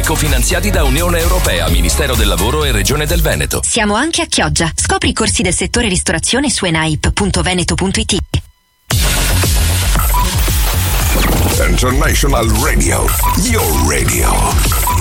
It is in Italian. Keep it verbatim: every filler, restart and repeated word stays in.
cofinanziati da Unione Europea, Ministero del Lavoro e Regione del Veneto. Siamo anche a Chioggia. Scopri i corsi del settore ristorazione su enaip punto veneto punto it. International Radio, your radio.